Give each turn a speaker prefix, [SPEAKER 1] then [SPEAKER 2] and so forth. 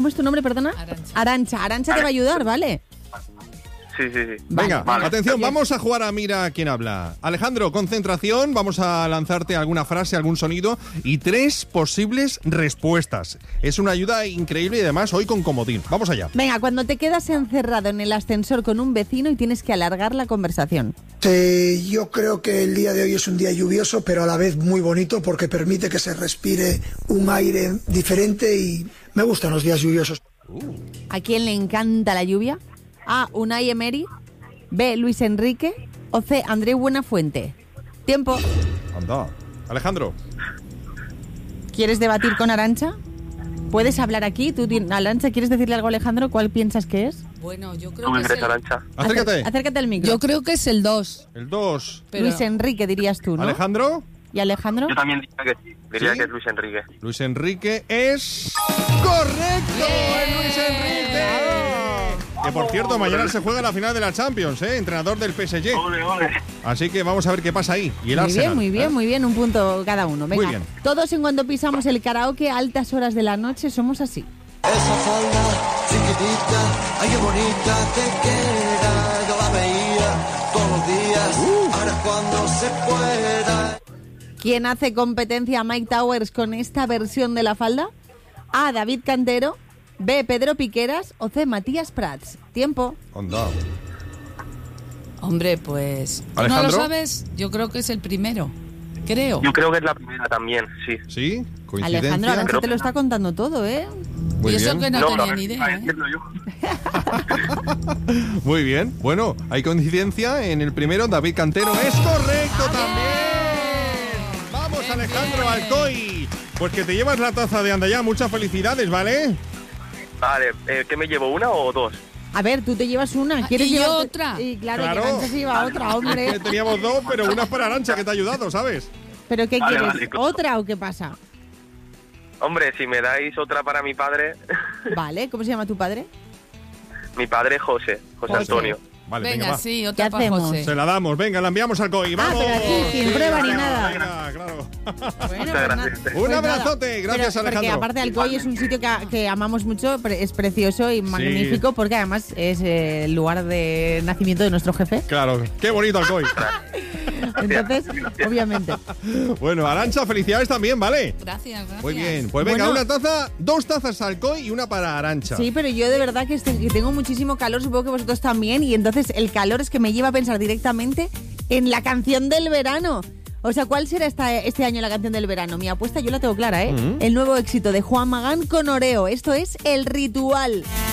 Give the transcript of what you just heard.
[SPEAKER 1] es tu nombre, perdona? Arancha te va a ayudar, ¿vale?
[SPEAKER 2] Sí.
[SPEAKER 3] Venga,
[SPEAKER 2] Vale.
[SPEAKER 3] atención, vamos a jugar a Mira quién habla. Alejandro, concentración, vamos a lanzarte alguna frase, algún sonido y 3 posibles respuestas. Es una ayuda increíble y además hoy con comodín. Vamos allá.
[SPEAKER 1] Venga, cuando te quedas encerrado en el ascensor con un vecino y tienes que alargar la conversación.
[SPEAKER 4] Yo creo que el día de hoy es un día lluvioso, pero a la vez muy bonito porque permite que se respire un aire diferente y me gustan los días lluviosos.
[SPEAKER 1] ¿A quién le encanta la lluvia? A. Unai Emery. B. Luis Enrique. O C. Andreu Buenafuente. Tiempo.
[SPEAKER 3] Anda. Alejandro.
[SPEAKER 1] ¿Quieres debatir con Arantxa? ¿Puedes hablar aquí? ¿Tú, Arantxa, quieres decirle algo a Alejandro? ¿Cuál piensas que es?
[SPEAKER 5] Bueno, yo creo
[SPEAKER 2] ¿Tú me
[SPEAKER 5] que es
[SPEAKER 2] crees,
[SPEAKER 5] el...
[SPEAKER 2] Arantxa?
[SPEAKER 3] Acércate.
[SPEAKER 1] Acércate al micro.
[SPEAKER 5] Yo creo que es el 2.
[SPEAKER 3] El 2.
[SPEAKER 5] Pero...
[SPEAKER 1] Luis Enrique dirías tú, ¿no?
[SPEAKER 3] Alejandro.
[SPEAKER 1] ¿Y Alejandro?
[SPEAKER 2] Yo también diría que sí. Diría
[SPEAKER 3] ¿Sí?
[SPEAKER 2] que es Luis Enrique.
[SPEAKER 3] Luis Enrique es... ¡correcto! ¡Es Luis Enrique! Que por cierto, mañana se juega la final de la Champions, entrenador del PSG.
[SPEAKER 2] Ole.
[SPEAKER 3] Así que vamos a ver qué pasa ahí. Y el Arsenal.
[SPEAKER 1] Muy bien, un punto cada uno. Venga,
[SPEAKER 3] Muy bien.
[SPEAKER 1] todos en cuanto pisamos el karaoke a altas horas de la noche somos así.
[SPEAKER 6] Esa falda chiquitita, ay qué bonita te queda. Yo la veía todos los días, ahora es cuando se pueda.
[SPEAKER 1] ¿Quién hace competencia a Mike Towers con esta versión de la falda? A. David Cantero. B. Pedro Piqueras. O C. Matías Prats. Tiempo.
[SPEAKER 3] Anda.
[SPEAKER 5] Hombre, pues... ¿Tú no
[SPEAKER 3] ¿Alejandro?
[SPEAKER 5] lo sabes? Yo creo que es el primero. Creo.
[SPEAKER 2] Yo creo que es la primera también, sí.
[SPEAKER 3] ¿Sí? ¿Coincidencia?
[SPEAKER 1] Alejandro, Arantxa
[SPEAKER 2] Creo
[SPEAKER 1] te lo está contando todo, ¿eh?
[SPEAKER 3] Muy
[SPEAKER 5] y eso
[SPEAKER 3] bien.
[SPEAKER 5] que no
[SPEAKER 2] la
[SPEAKER 5] tenía
[SPEAKER 2] verdad
[SPEAKER 5] ni
[SPEAKER 2] es que
[SPEAKER 5] idea,
[SPEAKER 2] iba a
[SPEAKER 5] ¿eh?
[SPEAKER 2] decirlo yo.
[SPEAKER 3] Muy bien. Bueno, hay coincidencia en el primero. David Cantero es correcto también. Vamos,
[SPEAKER 5] Bien,
[SPEAKER 3] Alejandro
[SPEAKER 5] bien.
[SPEAKER 3] Alcoy. Pues que te llevas la taza de Andayá. Muchas felicidades, ¿vale?
[SPEAKER 2] Vale, ¿qué me llevo, una o dos?
[SPEAKER 1] A ver, tú te llevas una. ¿Quieres
[SPEAKER 5] y yo
[SPEAKER 1] llevarte-
[SPEAKER 5] otra.
[SPEAKER 1] Y claro,
[SPEAKER 3] Claro.
[SPEAKER 1] que Arantxa se lleva otra, hombre.
[SPEAKER 3] Que teníamos 2, pero una es para Arantxa, que te ha ayudado, ¿sabes?
[SPEAKER 1] ¿Pero qué
[SPEAKER 2] Vale,
[SPEAKER 1] quieres?
[SPEAKER 2] vale, claro.
[SPEAKER 1] ¿Otra o qué pasa?
[SPEAKER 2] Hombre, si me dais otra para mi padre,
[SPEAKER 1] Vale, ¿cómo se llama tu padre?
[SPEAKER 2] mi padre José
[SPEAKER 1] Pues
[SPEAKER 2] Antonio.
[SPEAKER 3] Vale,
[SPEAKER 5] Venga,
[SPEAKER 3] va.
[SPEAKER 5] sí,
[SPEAKER 1] ¿Qué
[SPEAKER 5] otra para
[SPEAKER 1] hacemos?
[SPEAKER 5] José.
[SPEAKER 3] Se la damos, venga, la enviamos al COI. ¡Vamos!
[SPEAKER 1] pero aquí, sin prueba ni nada.
[SPEAKER 3] Venga, claro.
[SPEAKER 1] Bueno,
[SPEAKER 2] Muchas gracias.
[SPEAKER 3] Un abrazote, gracias,
[SPEAKER 1] Porque
[SPEAKER 3] Alejandro.
[SPEAKER 1] aparte Alcoy es un sitio que amamos mucho, es precioso y magnífico porque además es el lugar de nacimiento de nuestro jefe.
[SPEAKER 3] Claro, qué bonito Alcoy.
[SPEAKER 1] Entonces, obviamente.
[SPEAKER 3] Bueno, Arantxa, felicidades también, ¿vale?
[SPEAKER 5] Gracias.
[SPEAKER 3] Muy bien, pues venga,
[SPEAKER 1] Bueno.
[SPEAKER 3] una taza, 2 tazas Alcoy y una para Arantxa.
[SPEAKER 1] Sí, pero yo de verdad que tengo muchísimo calor, supongo que vosotros también, y entonces el calor es que me lleva a pensar directamente en la canción del verano. O sea, ¿cuál será este año la canción del verano? Mi apuesta yo la tengo clara, ¿eh? El nuevo éxito de Juan Magán con Oreo. Esto es El Ritual.